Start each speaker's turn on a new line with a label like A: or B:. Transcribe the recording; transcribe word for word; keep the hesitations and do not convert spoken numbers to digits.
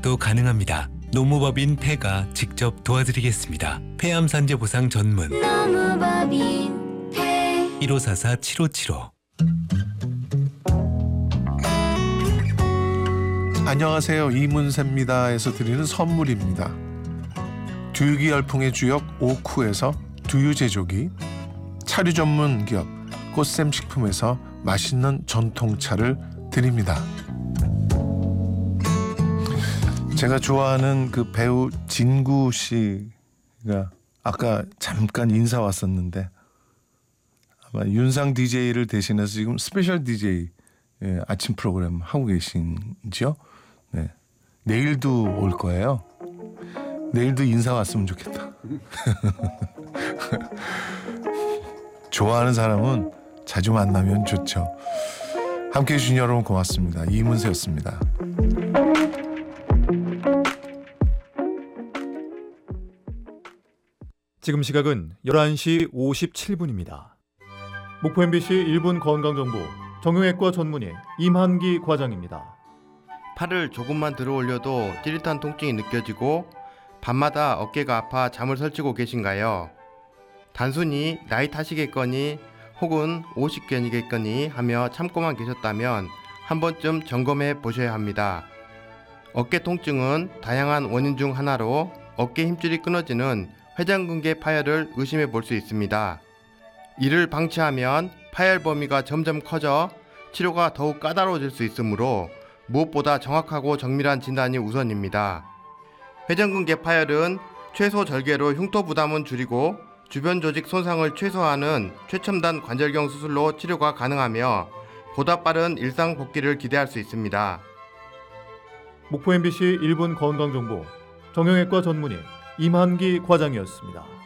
A: 주셔도 가능합니다. 노무법인 폐가 직접 도와드리겠습니다. 폐암산재 보상 전문
B: 노무법인 폐
A: 일오사사 칠오칠오.
C: 안녕하세요. 이문세입니다에서 드리는 선물입니다. 두유기 열풍의 주역 오쿠에서 두유 제조기, 차류 전문 기업 꽃샘 식품에서 맛있는 전통차를 드립니다. 제가 좋아하는 그 배우 진구 씨가 아까 잠깐 인사 왔었는데 아마 윤상 디제이를 대신해서 지금 스페셜 디제이 예, 아침 프로그램 하고 계신지요? 네. 내일도 올 거예요. 내일도 인사 왔으면 좋겠다. 좋아하는 사람은 자주 만나면 좋죠. 함께해 주신 여러분 고맙습니다. 이문세였습니다.
D: 지금 시각은 열한 시 오십칠 분입니다. 목포 엠비씨 일 분 건강정보 정형외과 전문의 임한기 과장입니다.
E: 팔을 조금만 들어 올려도 찌릿한 통증이 느껴지고 밤마다 어깨가 아파 잠을 설치고 계신가요? 단순히 나이 탓이겠거니 혹은 오십견이겠거니 하며 참고만 계셨다면 한 번쯤 점검해 보셔야 합니다. 어깨 통증은 다양한 원인 중 하나로 어깨 힘줄이 끊어지는 회전근개 파열을 의심해 볼 수 있습니다. 이를 방치하면 파열 범위가 점점 커져 치료가 더욱 까다로워질 수 있으므로 무엇보다 정확하고 정밀한 진단이 우선입니다. 회전근개 파열은 최소 절개로 흉터 부담은 줄이고 주변 조직 손상을 최소화하는 최첨단 관절경 수술로 치료가 가능하며 보다 빠른 일상 복귀를 기대할 수 있습니다.
D: 목포 엠비씨 일 분 건강정보 정형외과 전문의 임한기 과장이었습니다.